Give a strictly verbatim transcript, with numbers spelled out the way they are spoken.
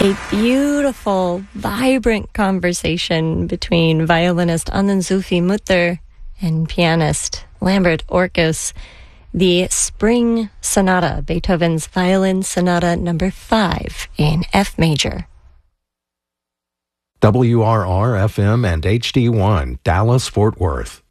A beautiful, vibrant conversation between violinist Anand Zulfi Mutter and pianist Lambert Orkus. The Spring Sonata, Beethoven's Violin Sonata number five in F major. W R R F M and H D one, Dallas, Fort Worth.